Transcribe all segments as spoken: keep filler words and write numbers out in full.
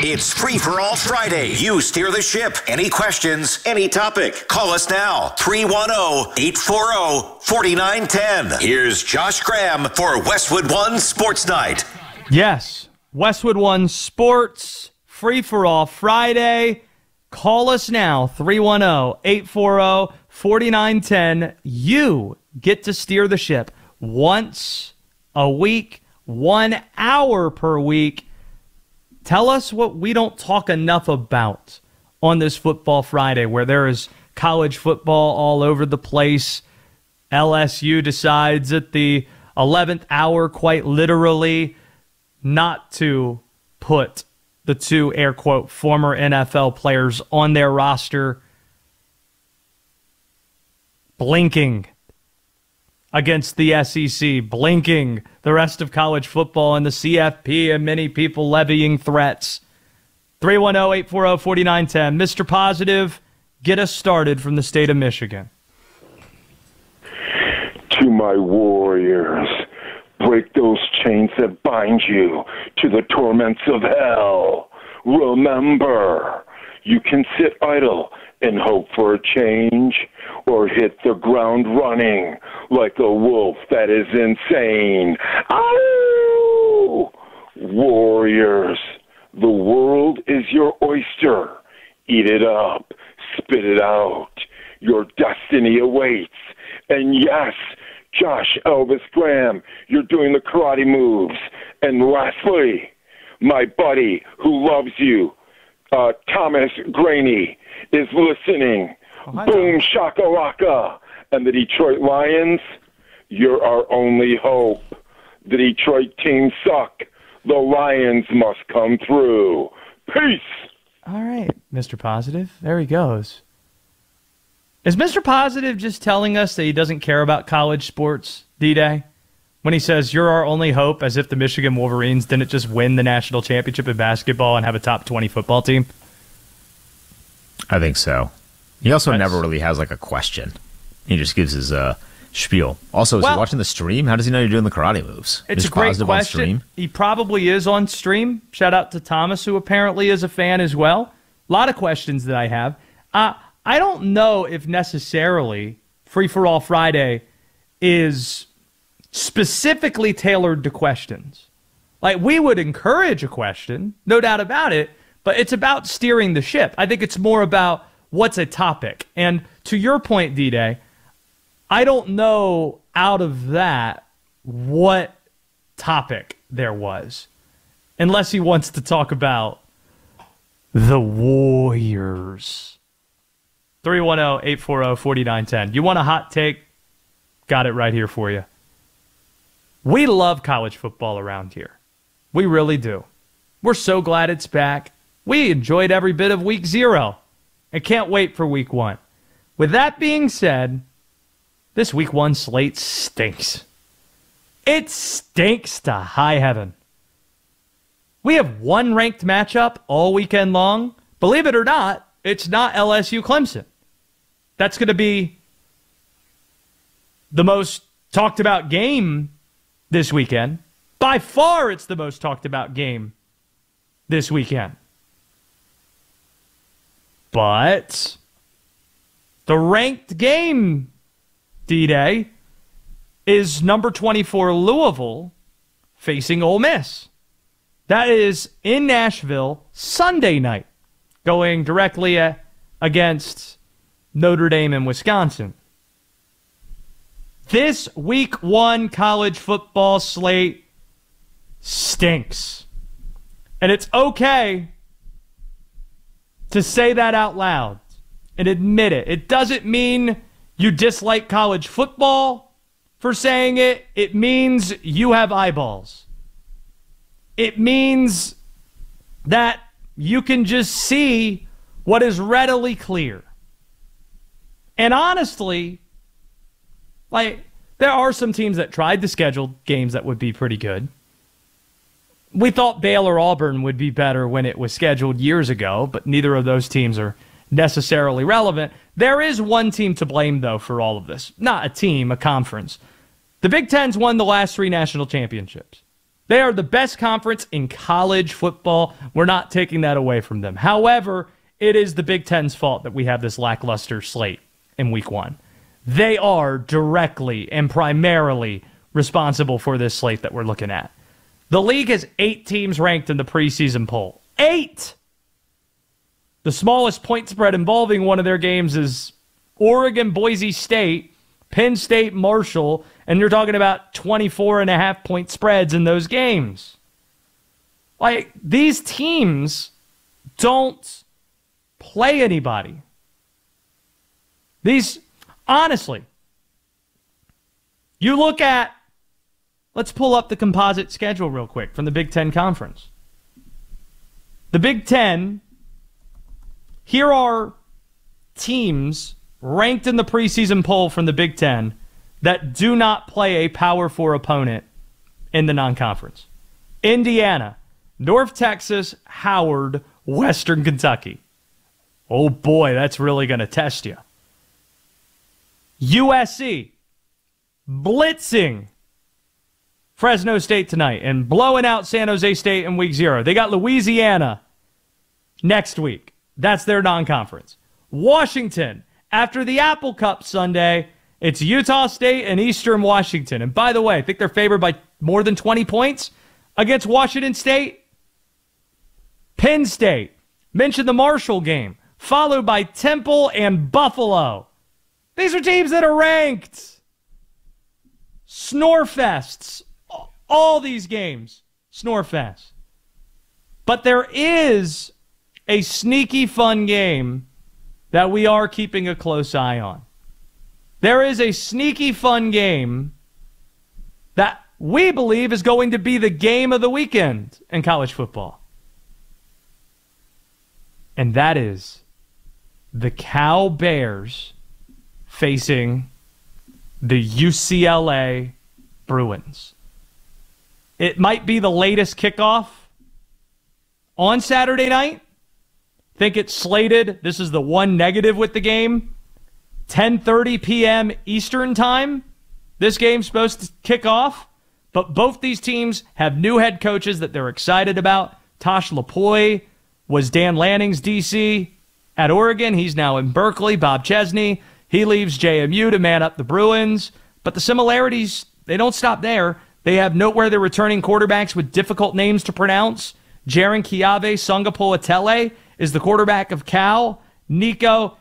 It's Free for All Friday. You steer the ship. Any questions, any topic. Call us now. three one zero, eight four zero, four nine one zero. Here's Josh Graham for Westwood One Sports Night. Yes, Westwood One Sports, Free for All Friday. Call us now, three one zero, eight four zero, four nine one zero. You get to steer the ship once a week, one hour per week. Tell us what we don't talk enough about on this Football Friday, where there is college football all over the place. L S U decides at the eleventh hour, quite literally, not to put the two, air quote, former N F L players on their roster. Blinking against the S E C, blinking the rest of college football and the C F P, and many people levying threats. three one zero, eight four zero, four nine one zero. Mister Positive, get us started from the state of Michigan. To my warriors, break those chains that bind you to the torments of hell. Remember, you can sit idle and hope for a change, or hit the ground running like a wolf that is insane. Ow! Warriors, the world is your oyster. Eat it up, spit it out. Your destiny awaits. And yes, Josh Elvis Graham, you're doing the karate moves. And lastly, my buddy who loves you, uh, Thomas Graney, is listening. Oh, hi, Boom shakalaka. And the Detroit Lions, you're our only hope. The Detroit team suck. The Lions must come through. Peace. All right, Mister Positive. There he goes. Is Mister Positive just telling us that he doesn't care about college sports, D-Day? When he says, you're our only hope, as if the Michigan Wolverines didn't just win the national championship in basketball and have a top twenty football team? I think so. He also That's... never really has like a question. He just gives his uh, spiel. Also, is well, he watching the stream? How does he know you're doing the karate moves? It's Mister a great Positive question. On stream? He probably is on stream. Shout out to Thomas, who apparently is a fan as well. A lot of questions that I have. Uh, I don't know if necessarily Free for All Friday is specifically tailored to questions. Like, we would encourage a question, no doubt about it, but it's about steering the ship. I think it's more about what's a topic. And to your point, D-Day, I don't know out of that what topic there was, unless he wants to talk about the Warriors. three one zero, eight four zero, four nine one zero. You want a hot take? Got it right here for you. We love college football around here. We really do. We're so glad it's back. We enjoyed every bit of week zero and can't wait for week one. With that being said, this week one slate stinks. It stinks to high heaven. We have one ranked matchup all weekend long. Believe it or not, it's not L S U Clemson. That's going to be the most talked about game this weekend. By far, it's the most talked about game this weekend. But the ranked game, D-Day, is number twenty-four Louisville facing Ole Miss. That is in Nashville Sunday night, going directly uh, against Notre Dame and Wisconsin. This week one college football slate stinks. And it's okay to say that out loud and admit it. It doesn't mean you dislike college football for saying it. It means you have eyeballs. It means that you can just see what is readily clear. And honestly, like, there are some teams that tried to schedule games that would be pretty good. We thought Baylor-Auburn would be better when it was scheduled years ago, but neither of those teams are necessarily relevant. There is one team to blame, though, for all of this. Not a team, a conference. The Big Ten's won the last three national championships. They are the best conference in college football. We're not taking that away from them. However, it is the Big Ten's fault that we have this lackluster slate in week one. They are directly and primarily responsible for this slate that we're looking at. The league has eight teams ranked in the preseason poll. Eight! The smallest point spread involving one of their games is Oregon, Boise State, Penn State, Marshall, and you're talking about twenty-four and a half point spreads in those games. Like, these teams don't play anybody. These, honestly, you look at, let's pull up the composite schedule real quick from the Big Ten Conference. The Big Ten, here are teams ranked in the preseason poll from the Big Ten that do not play a Power Four opponent in the non-conference. Indiana, North Texas, Howard, Western Kentucky. Oh boy, that's really going to test you. U S C, blitzing Fresno State tonight and blowing out San Jose State in week zero. They got Louisiana next week. That's their non-conference. Washington, after the Apple Cup Sunday, it's Utah State and Eastern Washington. And by the way, I think they're favored by more than twenty points against Washington State. Penn State, mentioned the Marshall game, followed by Temple and Buffalo. These are teams that are ranked. Snorefests. All these games, Snorefest. But there is a sneaky fun game that we are keeping a close eye on. There is a sneaky fun game that we believe is going to be the game of the weekend in college football. And that is the Cal Bears facing the U C L A Bruins. It might be the latest kickoff on Saturday night. Think it's slated. This is the one negative with the game. ten thirty p.m. Eastern time. This game's supposed to kick off. But both these teams have new head coaches that they're excited about. Tosh Lupoi was Dan Lanning's D C at Oregon. He's now in Berkeley. Bob Chesney, he leaves J M U to man up the Bruins. But the similarities, they don't stop there. They have noteworthy returning quarterbacks with difficult names to pronounce. Jaron Kiave Sungapole is the quarterback of Cal. Nico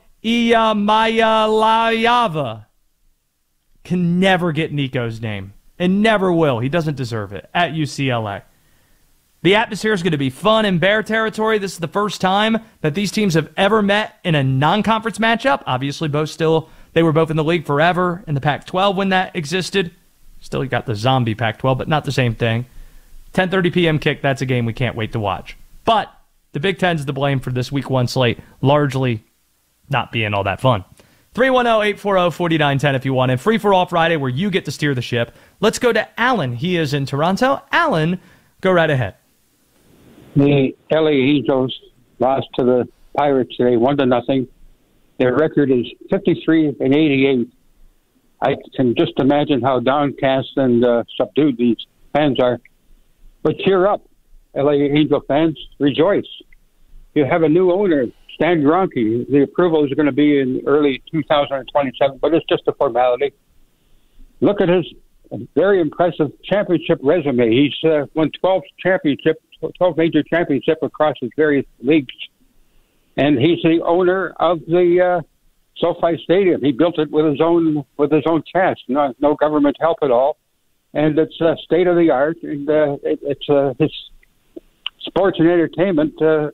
Iamaleava. Can never get Nico's name, and never will. He doesn't deserve it, at U C L A. The atmosphere is going to be fun in Bear territory. This is the first time that these teams have ever met in a non-conference matchup. Obviously, both still, they were both in the league forever in the Pac twelve when that existed. Still, you got the zombie Pac twelve, but not the same thing. ten thirty p.m. kick, that's a game we can't wait to watch. But the Big Ten's to blame for this week one slate largely not being all that fun. three one zero, eight four zero, four nine one zero if you want. And Free for All Friday where you get to steer the ship. Let's go to Alan. He is in Toronto. Alan, go right ahead. The L A Angels lost to the Pirates today, one to nothing. Their record is fifty-three and eighty-eight. I can just imagine how downcast and uh, subdued these fans are. But cheer up, L A Angel fans. Rejoice. You have a new owner, Stan Kroenke. The approval is going to be in early two thousand twenty-seven, but it's just a formality. Look at his very impressive championship resume. He's uh, won twelve championships, twelve major championships across his various leagues. And he's the owner of the uh, SoFi Stadium. He built it with his own with his own cash, no, no government help at all. And it's uh, state of the art. And uh, it, it's uh, his sports and entertainment uh,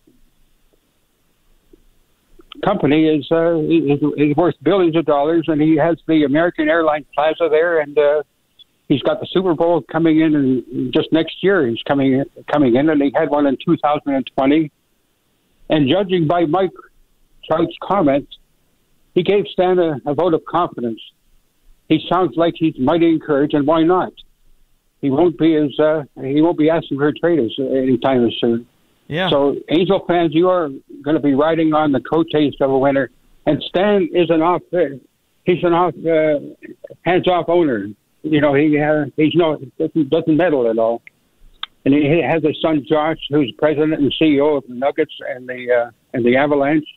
company is, uh, is is worth billions of dollars. And he has the American Airlines Plaza there, and uh, he's got the Super Bowl coming in, and just next year he's coming in, coming in, and he had one in two thousand twenty. And judging by Mike Trout's comments, he gave Stan a, a vote of confidence. He sounds like he's mighty encouraged, and why not? He won't be as uh, he won't be asking for a trade as anytime soon. Yeah. So, Angel fans, you are going to be riding on the coattails of a winner. And Stan is an off. Uh, he's an off, uh, hands-off owner. You know, he uh, he's no doesn't, doesn't meddle at all. and he has a son, Josh, who's president and C E O of the Nuggets and the uh, and the Avalanche.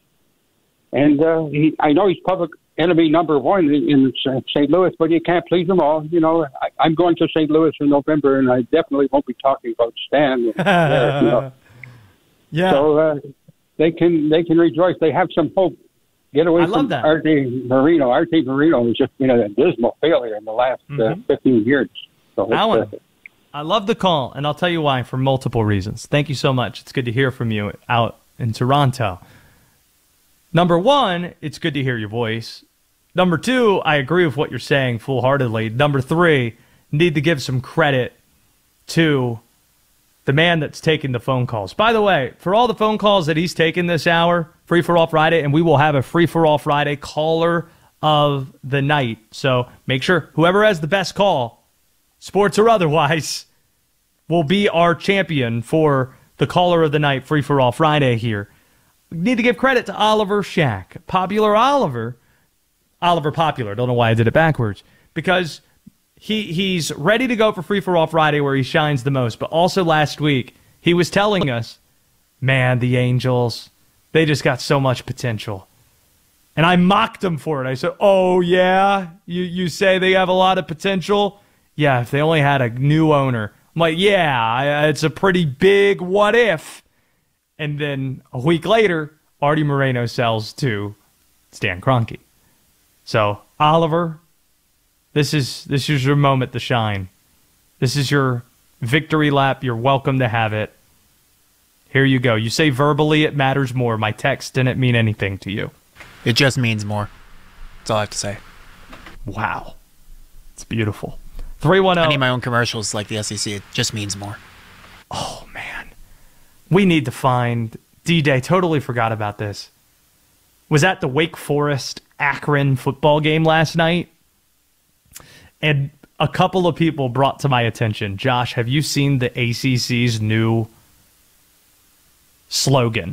And uh, he, I know he's public enemy number one in Saint Louis, but you can't please them all. You know, I, I'm going to Saint Louis in November, and I definitely won't be talking about Stan. there, you know. Yeah. So uh, they can they can rejoice. They have some hope. Get away I from love that. Arte Marino. Arte Marino has just been a dismal failure in the last Mm-hmm. uh, fifteen years. So it's, Alan, uh, I love the call, and I'll tell you why for multiple reasons. Thank you so much. It's good to hear from you out in Toronto. Number one, it's good to hear your voice. Number two, I agree with what you're saying full-heartedly. Number three, need to give some credit to the man that's taking the phone calls. By the way, for all the phone calls that he's taken this hour, Free for All Friday, and we will have a Free for All Friday caller of the night. So make sure whoever has the best call, sports or otherwise, will be our champion for the caller of the night, Free for All Friday here. We need to give credit to Oliver Shack. Popular Oliver. Oliver Popular. Don't know why I did it backwards. Because he he's ready to go for Free for All Friday where he shines the most. But also last week, he was telling us, man, the Angels, they just got so much potential. And I mocked him for it. I said, oh, yeah? You, you say they have a lot of potential? Yeah, if they only had a new owner. I'm like, yeah, it's a pretty big what if. And then a week later, Artie Moreno sells to Stan Kroenke. So, Oliver, this is this is your moment to shine. This is your victory lap. You're welcome to have it. Here you go. You say verbally it matters more. My text didn't mean anything to you. It just means more. That's all I have to say. Wow. It's beautiful. three one zero. I need my own commercials like the S E C. It just means more. Oh, man. We need to find D-Day. Totally forgot about this. Was at the Wake Forest Akron football game last night. And a couple of people brought to my attention, Josh, have you seen the A C C's new slogan?